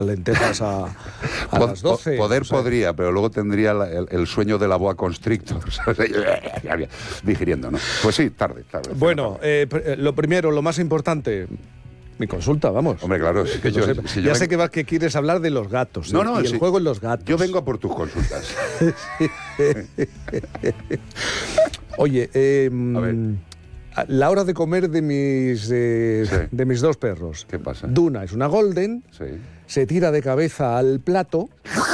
lentejas a las 12. Poder podría, pero luego tendría el sueño de la boa constrictor, ¿sabes? Digiriendo, ¿no? Pues sí, tarde. Bueno, lo primero, lo más importante, mi consulta, vamos. Hombre, claro. Es que ya sé que quieres hablar de los gatos. No, y el juego en los gatos. Yo vengo a por tus consultas. Oye, a ver. La hora de comer de mis dos perros. ¿Qué pasa? Duna es una golden, Sí. se tira de cabeza al plato,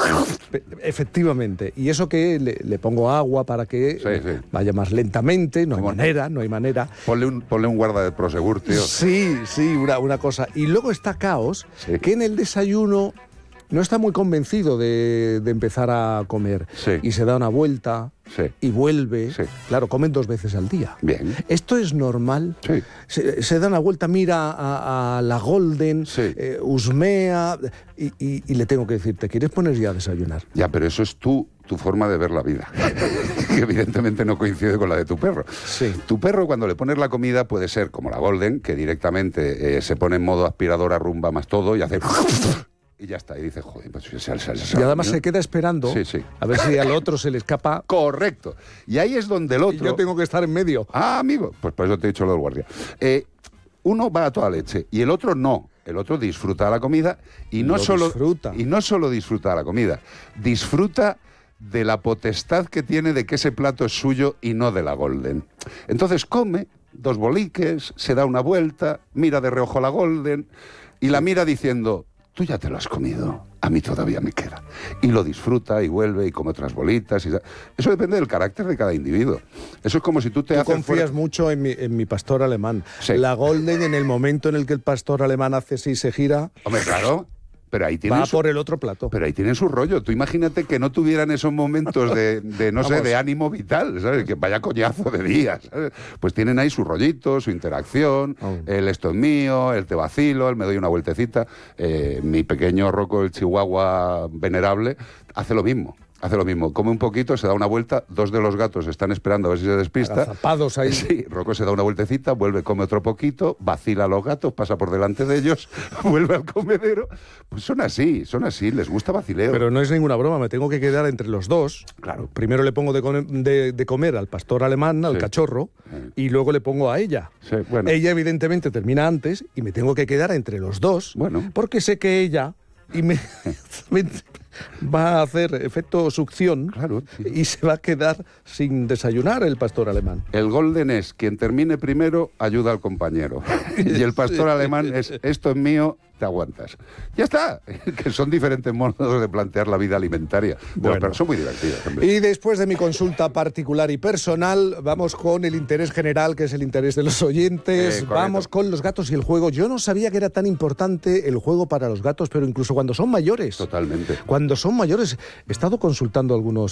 efectivamente, y eso que le pongo agua para que vaya más lentamente, no hay manera. Ponle un guarda de Prosegur, tío. Sí, una cosa. Y luego está Caos, que en el desayuno no está muy convencido de empezar a comer. Sí. Y se da una vuelta y vuelve. Sí. Claro, comen 2 veces al día. Bien. ¿Esto es normal? Sí. Se da una vuelta, mira a la golden, husmea, y le tengo que decir, ¿te quieres poner ya a desayunar? Ya, pero eso es tu forma de ver la vida, que evidentemente no coincide con la de tu perro. Sí. Tu perro, cuando le pones la comida, puede ser como la golden, que directamente se pone en modo aspiradora, rumba más todo y hace... Y ya está, y dice, joder, pues y además se queda esperando a ver si al otro se le escapa. Correcto. Y ahí es donde el otro... Y yo tengo que estar en medio. Ah, amigo, pues por eso te he dicho lo del guardia. Uno va a toda leche y el otro no. El otro disfruta de la comida y no solo disfruta de la comida, disfruta de la potestad que tiene de que ese plato es suyo y no de la golden. Entonces come 2 boliques, se da una vuelta, mira de reojo a la golden y la mira diciendo... Tú ya te lo has comido, a mí todavía me queda. Y lo disfruta y vuelve y come otras bolitas. Eso depende del carácter de cada individuo. Eso es como si tú confías mucho en mi pastor alemán. Sí. La golden, en el momento en el que el pastor alemán hace así, se gira... Hombre, claro. Pero ahí tienen por el otro plato. Pero ahí tienen su rollo. Tú imagínate que no tuvieran esos momentos de ánimo vital, ¿sabes? Que vaya coñazo de día, ¿sabes? Pues tienen ahí su rollito, su interacción, el esto es mío, el te vacilo, el me doy una vueltecita. Mi pequeño Rocco, el chihuahua venerable, hace lo mismo. Come un poquito, se da una vuelta, 2 de los gatos están esperando a ver si se despista. Agazapados ahí. Sí, Rocco se da una vueltecita, vuelve, come otro poquito, vacila a los gatos, pasa por delante de ellos, vuelve al comedero. Pues son así, les gusta vacileo. Pero no es ninguna broma, me tengo que quedar entre los 2. Claro. Primero le pongo de comer al pastor alemán, al cachorro, y luego le pongo a ella. Sí, bueno. Ella evidentemente termina antes y me tengo que quedar entre los 2, porque sé que ella va a hacer efecto succión y se va a quedar sin desayunar el pastor alemán. El golden es quien termine primero ayuda al compañero y el pastor alemán es esto es mío, te aguantas. Ya está, que son diferentes modos de plantear la vida alimentaria. Pero son muy divertidos. Hombre. Y después de mi consulta particular y personal, vamos con el interés general, que es el interés de los oyentes. Vamos con los gatos y el juego. Yo no sabía que era tan importante el juego para los gatos, pero incluso cuando son mayores. Totalmente. Cuando son mayores, he estado consultando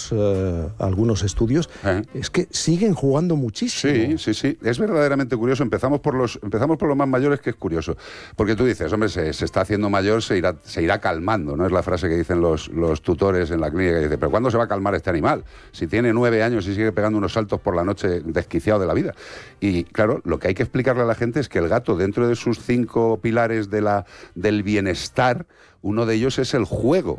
algunos estudios, es que siguen jugando muchísimo. Sí. Es verdaderamente curioso. Empezamos por los más mayores, que es curioso. Porque tú dices, hombre, se está haciendo mayor, se irá calmando, ¿no? Es la frase que dicen los tutores en la clínica, que dice, pero ¿cuándo se va a calmar este animal? Si tiene 9 años y sigue pegando unos saltos por la noche desquiciado de la vida. Y claro, lo que hay que explicarle a la gente es que el gato, dentro de sus 5 pilares del bienestar, uno de ellos es el juego.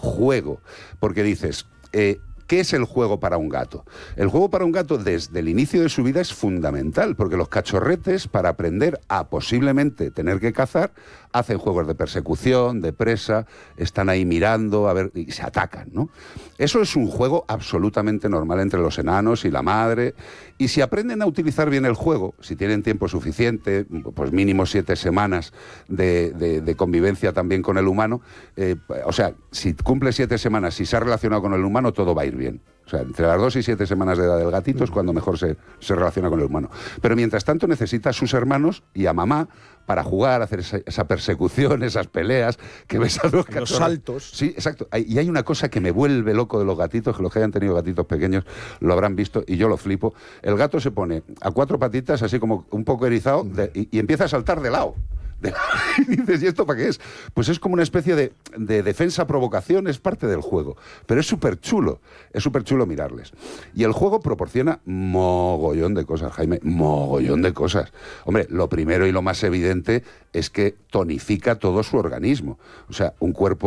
Porque dices... ¿Qué es el juego para un gato? El juego para un gato desde el inicio de su vida es fundamental, porque los cachorretes, para aprender a posiblemente tener que cazar, hacen juegos de persecución, de presa, están ahí mirando, a ver, y se atacan, ¿no? Eso es un juego absolutamente normal entre los enanos y la madre, y si aprenden a utilizar bien el juego, si tienen tiempo suficiente, pues mínimo 7 semanas de convivencia también con el humano, o sea, si cumple 7 semanas, si se ha relacionado con el humano, todo va a ir bien. O sea, entre las 2 y 7 semanas de edad del gatito es cuando mejor se relaciona con el humano. Pero mientras tanto necesita a sus hermanos y a mamá para jugar, hacer esa persecución, esas peleas, que ves a los cachorros. Los saltos. Sí, exacto. Y hay una cosa que me vuelve loco de los gatitos, que los que hayan tenido gatitos pequeños lo habrán visto, y yo lo flipo. El gato se pone a 4 patitas, así como un poco erizado, y empieza a saltar de lado. Y dices, ¿y esto para qué es? Pues es como una especie de defensa-provocación, es parte del juego. Pero es súper chulo mirarles. Y el juego proporciona mogollón de cosas, Jaime, mogollón de cosas. Hombre, lo primero y lo más evidente es que tonifica todo su organismo. O sea, un cuerpo